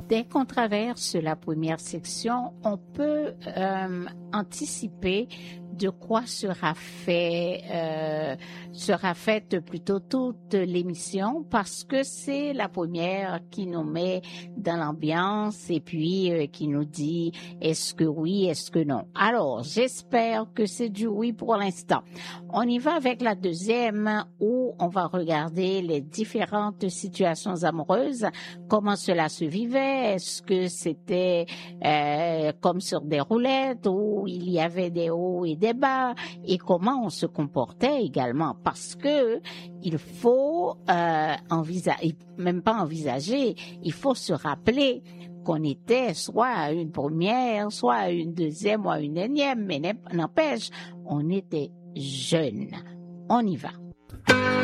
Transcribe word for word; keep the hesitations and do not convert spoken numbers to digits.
Dès qu'on traverse la première section, on peut euh, anticiper de quoi sera fait euh, sera faite plutôt toute l'émission, parce que c'est la première qui nous met dans l'ambiance et puis euh, qui nous dit est-ce que oui, est-ce que non. Alors, j'espère que c'est du oui pour l'instant. On y va avec la deuxième, où on va regarder les différentes situations amoureuses, comment cela se vivait, est-ce que c'était euh, comme sur des roulettes où il y avait des hauts et des bas, et comment on se comportait également, parce que il faut euh, envisager, même pas envisager, il faut se rappeler qu'on était soit à une première, soit à une deuxième ou à une énième, mais n'empêche, on était jeunes. On y va.